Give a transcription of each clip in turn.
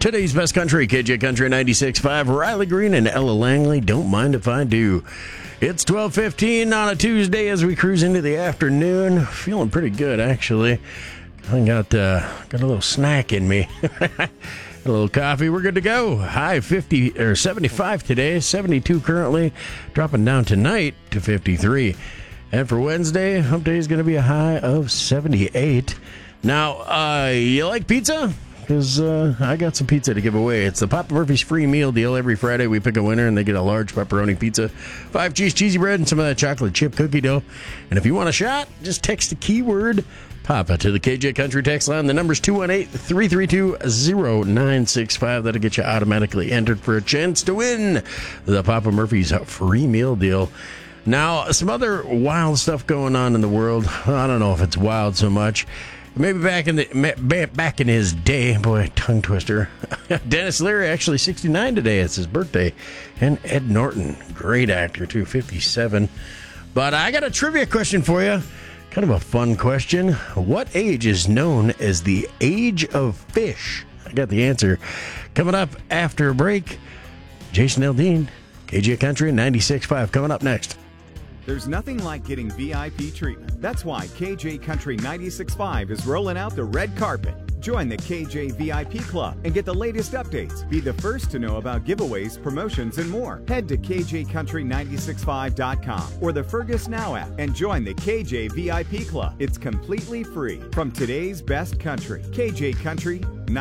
Today's best country, KJ Country 96.5. Riley Green and Ella Langley, don't mind if I do. It's 12:15 on a Tuesday as we cruise into the afternoon. Feeling pretty good, actually. I got a little snack in me. A little coffee. We're good to go. High 75 today, 72 currently, dropping down tonight to 53. And for Wednesday, hump day is going to be a high of 78. Now, you like pizza? Because I got some pizza to give away. It's the Papa Murphy's free meal deal. Every Friday we pick a winner and they get a large pepperoni pizza, 5 cheesy bread, and some of that chocolate chip cookie dough. And if you want a shot, just text the keyword Papa to the KJ Country text line. The number's 218-332-0965. That'll get you automatically entered for a chance to win the Papa Murphy's free meal deal. Now, some other wild stuff going on in the world. I don't know if it's wild so much. Maybe back in his day, boy, tongue twister. Dennis Leary, actually 69 today. It's his birthday. And Ed Norton, great actor too, 57. But I got a trivia question for you. Kind of a fun question. What age is known as the age of fish? I got the answer. Coming up after a break, Jason Aldean, KJ Country 96.5, coming up next. There's nothing like getting VIP treatment. That's why KJ Country 96.5 is rolling out the red carpet. Join the KJ VIP Club and get the latest updates. Be the first to know about giveaways, promotions, and more. Head to KJCountry965.com or the Fergus Now app and join the KJ VIP Club. It's completely free. From today's best country, KJ Country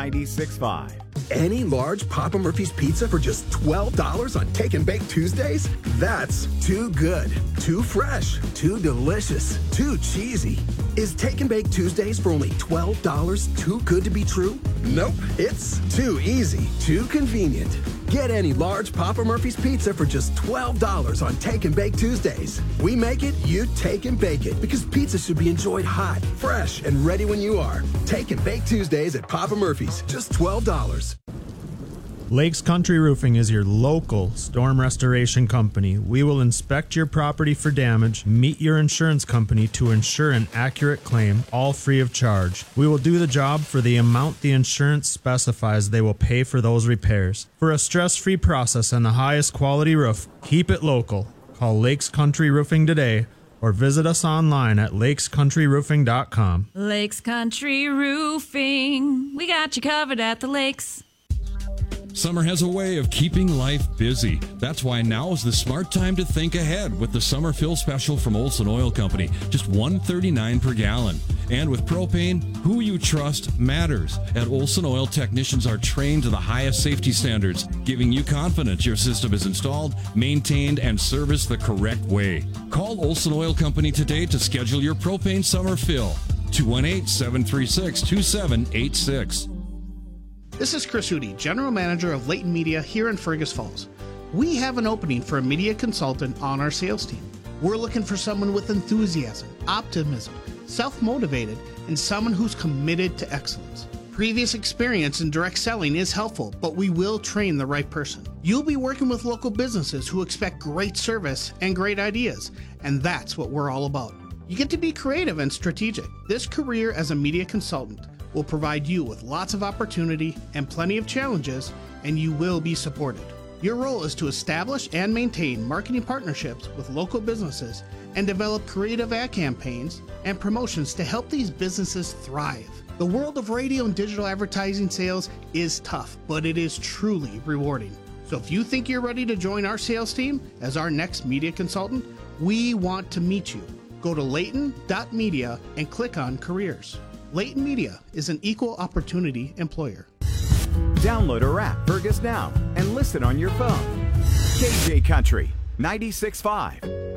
96.5. Any large Papa Murphy's pizza for just $12 on Take and Bake Tuesdays? That's too good, too fresh, too delicious, too cheesy. Is Take and Bake Tuesdays for only $12 too good to be true? Nope, it's too easy, too convenient. Get any large Papa Murphy's pizza for just $12 on Take and Bake Tuesdays. We make it, you take and bake it, because pizza should be enjoyed hot, fresh, and ready when you are. Take and Bake Tuesdays at Papa Murphy's, just $12. Lakes Country Roofing is your local storm restoration company. We will inspect your property for damage, meet your insurance company to ensure an accurate claim, all free of charge. We will do the job for the amount the insurance specifies they will pay for those repairs. For a stress-free process and the highest quality roof, keep it local. Call Lakes Country Roofing today or visit us online at lakescountryroofing.com. Lakes Country Roofing. We got you covered at the lakes. Summer has a way of keeping life busy. That's why now is the smart time to think ahead with the summer fill special from Olson Oil Company. Just $1.39 per gallon. And with propane, who you trust matters. At Olson Oil, technicians are trained to the highest safety standards, giving you confidence your system is installed, maintained, and serviced the correct way. Call Olson Oil Company today to schedule your propane summer fill. 218-736-2786. This is Chris Hootie, General Manager of Leighton Media here in Fergus Falls. We have an opening for a media consultant on our sales team. We're looking for someone with enthusiasm, optimism, self-motivated, and someone who's committed to excellence. Previous experience in direct selling is helpful, but we will train the right person. You'll be working with local businesses who expect great service and great ideas, and that's what we're all about. You get to be creative and strategic. This career as a media consultant will provide you with lots of opportunity and plenty of challenges, and you will be supported. Your role is to establish and maintain marketing partnerships with local businesses and develop creative ad campaigns and promotions to help these businesses thrive. The world of radio and digital advertising sales is tough, but it is truly rewarding. So if you think you're ready to join our sales team as our next media consultant, we want to meet you. Go to layton.media and click on careers. Leighton Media is an equal opportunity employer. Download our app, Fergus Now, and listen on your phone. KJ Country 96.5.